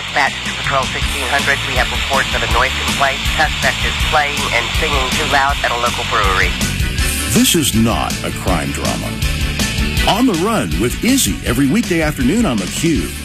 dispatch to Patrol 1600. We have reports of a noise complaint. Suspect is playing and singing too loud at a local brewery. This is not a crime drama. On the Run with Izzy every weekday afternoon on theCUBE.